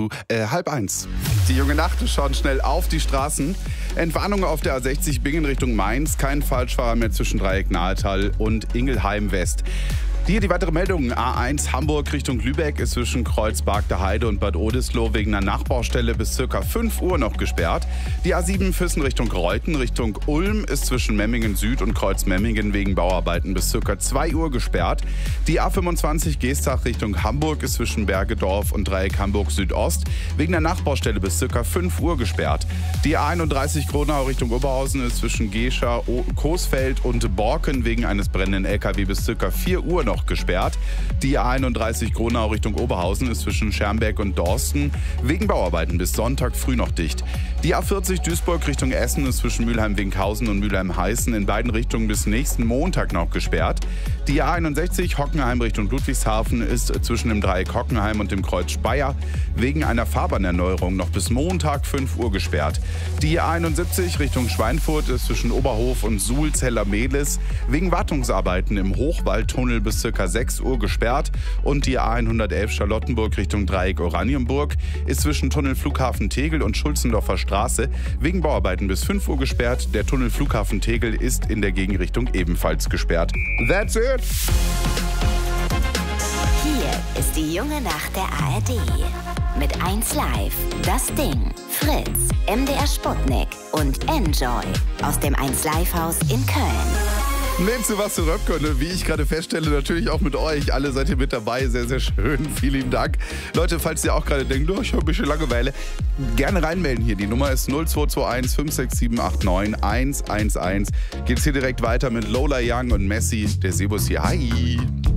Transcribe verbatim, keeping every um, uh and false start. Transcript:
zu äh, halb eins. Die junge Nacht schaut schnell auf die Straßen. Entwarnung auf der A sechzig Bingen Richtung Mainz. Kein Falschfahrer mehr zwischen Dreieck Nahetal und Ingelheim West. Hier die weitere Meldung. A eins Hamburg Richtung Lübeck ist zwischen Kreuz Bargter Heide und Bad Oldesloe wegen einer Nachbaustelle bis ca. fünf Uhr noch gesperrt. Die A sieben Füssen Richtung Reuten Richtung Ulm ist zwischen Memmingen Süd und Kreuz Memmingen wegen Bauarbeiten bis ca. zwei Uhr gesperrt. Die A fünfundzwanzig Geestach Richtung Hamburg ist zwischen Bergedorf und Dreieck Hamburg Südost wegen der Nachbaustelle bis ca. fünf Uhr gesperrt. Die A einunddreißig Gronau Richtung Oberhausen ist zwischen Gescher, Coesfeld und Borken wegen eines brennenden L K W bis ca. vier Uhr noch gesperrt. Die A einunddreißig Gronau Richtung Oberhausen ist zwischen Schermbeck und Dorsten wegen Bauarbeiten bis Sonntag früh noch dicht. Die A vierzig Duisburg Richtung Essen ist zwischen Mülheim-Winkhausen und Mülheim-Heißen in beiden Richtungen bis nächsten Montag noch gesperrt. Die A einundsechzig Hockenheim Richtung Ludwigshafen ist zwischen dem Dreieck Hockenheim und dem Kreuz Speyer wegen einer Fahrbahnerneuerung noch bis Montag fünf Uhr gesperrt. Die A einundsiebzig Richtung Schweinfurt ist zwischen Oberhof und Suhl-Zeller-Mehlis wegen Wartungsarbeiten im Hochwaldtunnel bis ca. sechs Uhr gesperrt. Und die A hundertelf Charlottenburg Richtung Dreieck Oranienburg ist zwischen Tunnel Flughafen Tegel und Schulzendorfer Straße wegen Bauarbeiten bis fünf Uhr gesperrt. Der Tunnel Flughafen Tegel ist in der Gegenrichtung ebenfalls gesperrt. That's it! Hier ist die junge Nacht der A R D. Mit eins Live, Das Ding, Fritz, M D R Sputnik und Enjoy aus dem eins Live Haus in Köln. Nehmt Sebastian Röpke und wie ich gerade feststelle, natürlich auch mit euch. Alle seid ihr mit dabei. Sehr, sehr schön. Vielen lieben Dank. Leute, falls ihr auch gerade denkt, oh, ich habe ein bisschen Langeweile, gerne reinmelden hier. Die Nummer ist null zwei zwei eins fünf sechs sieben acht neun eins eins eins. Geht's hier direkt weiter mit Lola Young und Messi. Der Sebus hier. Hi.